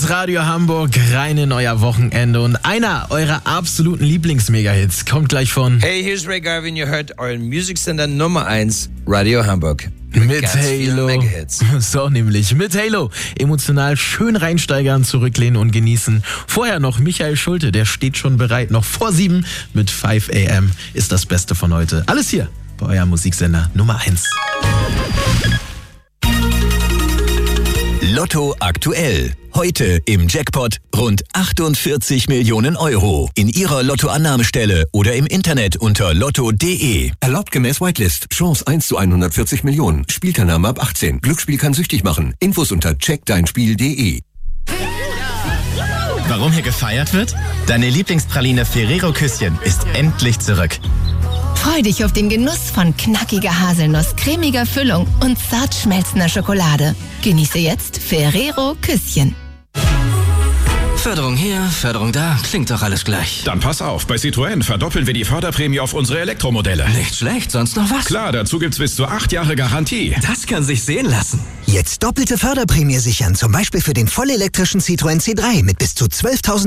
Radio Hamburg rein in euer Wochenende und einer eurer absoluten Lieblings-Mega-Hits kommt gleich von... Hey, here's Ray Garvin, ihr hört euren Musiksender Nummer 1, Radio Hamburg. Mit Halo. So nämlich, mit Halo. Emotional schön reinsteigern, zurücklehnen und genießen. Vorher noch Michael Schulte, der steht schon bereit. Noch vor 7 mit 5 AM ist das Beste von heute. Alles hier bei eurem Musiksender Nummer 1. Lotto aktuell. Heute im Jackpot rund 48 Millionen Euro. In Ihrer Lottoannahmestelle oder im Internet unter lotto.de. Erlaubt gemäß Whitelist. Chance 1 zu 140 Millionen. Spielteilnahme ab 18. Glücksspiel kann süchtig machen. Infos unter checkdeinspiel.de. Warum hier gefeiert wird? Deine Lieblingspraline Ferrero Küsschen ist endlich zurück. Freu dich auf den Genuss von knackiger Haselnuss, cremiger Füllung und zart schmelzender Schokolade. Genieße jetzt Ferrero Küsschen. Förderung hier, Förderung da, klingt doch alles gleich. Dann pass auf, bei Citroën verdoppeln wir die Förderprämie auf unsere Elektromodelle. Nicht schlecht, sonst noch was? Klar, dazu gibt's bis zu 8 Jahre Garantie. Das kann sich sehen lassen. Jetzt doppelte Förderprämie sichern, zum Beispiel für den vollelektrischen Citroën C3 mit bis zu 12.000